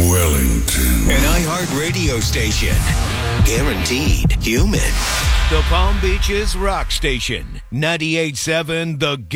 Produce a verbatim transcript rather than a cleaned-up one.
Wellington. An iHeart radio station. Guaranteed human. The Palm Beaches Rock Station. ninety-eight point seven The